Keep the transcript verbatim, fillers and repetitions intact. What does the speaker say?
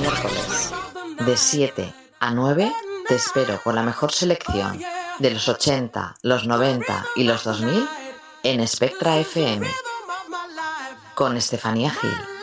miércoles, de siete a nueve, te espero con la mejor selección de los ochenta, los noventa y los dos mil en Spectra F M, con Estefanía Gil.